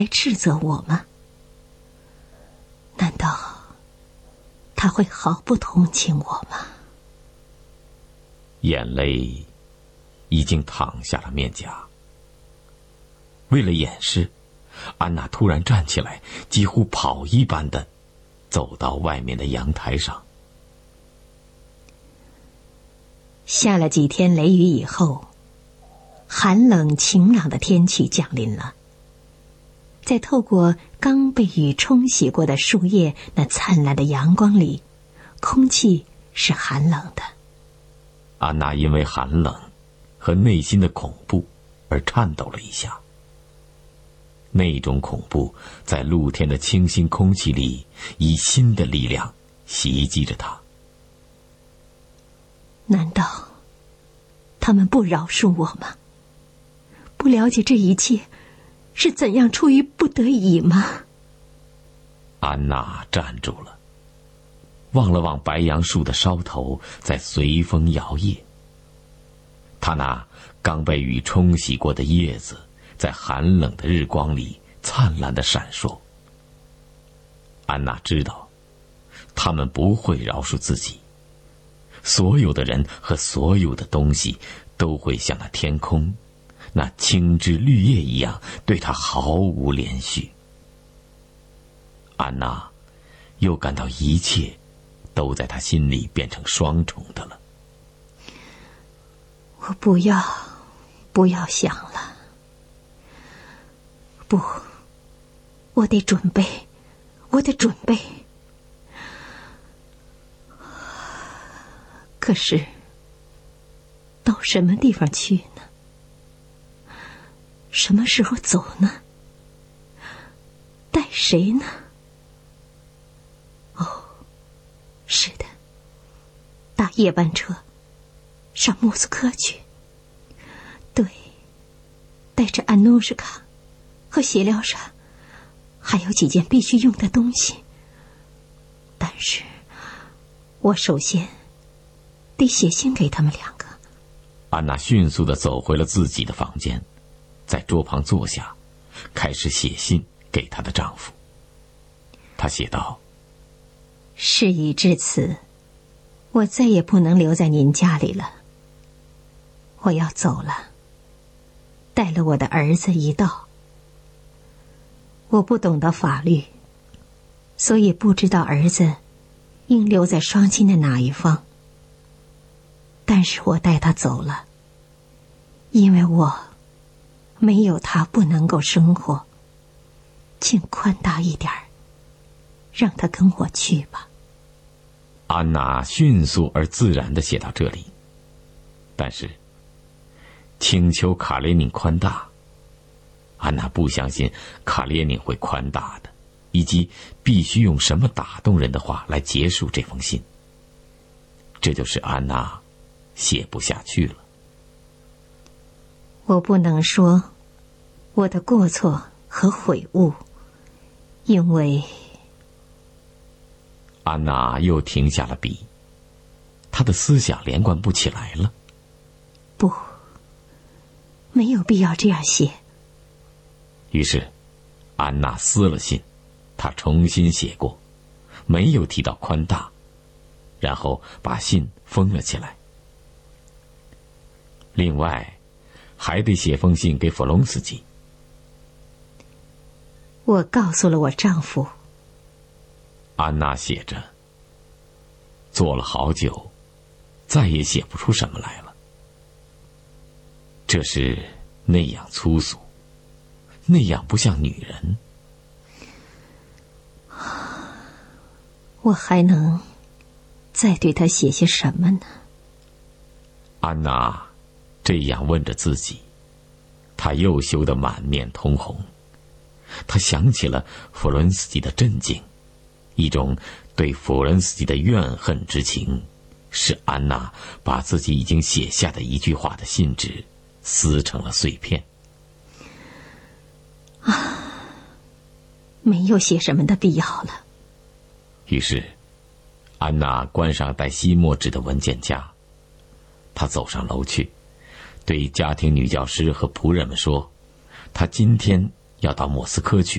来斥责我吗？难道他会毫不同情我吗？ 眼泪已经淌下了面颊。为了掩饰，安娜突然站起来，几乎跑一般的走到外面的阳台上。 下了几天雷雨以后，寒冷晴朗的天气降临了。在透过刚被雨冲洗过的树叶那灿烂的阳光里，空气是寒冷的。 安娜因为寒冷和内心的恐怖而颤抖了一下。那种恐怖在露天的清新空气里以新的力量袭击着她。 难道他们不饶恕我吗？不了解这一切是怎样出于不得已吗？ 安娜站住了，望了望白杨树的梢头在随风摇曳。她那刚被雨冲洗过的叶子在寒冷的日光里灿烂地闪烁。安娜知道，他们不会饶恕自己。所有的人和所有的东西都会像那天空、那青枝绿叶一样，对她毫无怜恤。安娜又感到一切都在她心里变成双重的了。 我不要想了。不，我得准备。可是，到什么地方去呢？什么时候走呢？带谁呢？哦，是的，搭夜班车上莫斯科去。对，带着安努什卡和谢廖莎，还有几件必须用的东西。但是我首先得写信给他们两个。 安娜迅速地走回了自己的房间，在桌旁坐下，开始写信给她的丈夫。她写道： 事已至此，我再也不能留在您家里了。我要走了，带了我的儿子一道。我不懂得法律，所以不知道儿子应留在双亲的哪一方。但是我带他走了，因为我没有他不能够生活。请宽大一点，让他跟我去吧。 安娜迅速而自然地写到这里，但是请求卡列宁宽大，安娜不相信卡列宁会宽大的，以及必须用什么打动人的话来结束这封信。这就使安娜写不下去了。 我不能说我的过错和悔悟，因为…… 安娜又停下了笔，她的思想连贯不起来了。 不，没有必要这样写。 于是安娜撕了信，她重新写过，没有提到宽大，然后把信封了起来。另外还得写封信给弗隆斯基。 我告诉了我丈夫。 安娜写着，做了好久，再也写不出什么来了。这是那样粗俗，那样不像女人。 我还能再对他写些什么呢？ 安娜这样问着自己，她又羞得满面通红。她想起了弗伦斯基的震惊，一种对弗伦斯基的怨恨之情，使安娜把自己已经写下的一句话的信纸撕成了碎片。 没有写什么的必要了。 于是安娜关上带吸墨纸的文件夹，她走上楼去，对家庭女教师和仆人们说，她今天要到莫斯科去。